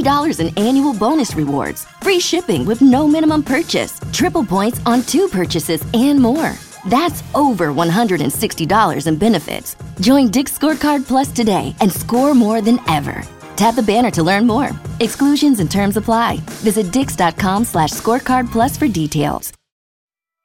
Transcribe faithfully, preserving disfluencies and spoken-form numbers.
eighty dollars in annual bonus rewards, free shipping with no minimum purchase, triple points on two purchases, and more. That's over one hundred sixty dollars in benefits. Join Dick's Scorecard Plus today and score more than ever. Tap the banner to learn more. Exclusions and terms apply. Visit dix.com slash scorecard plus for details.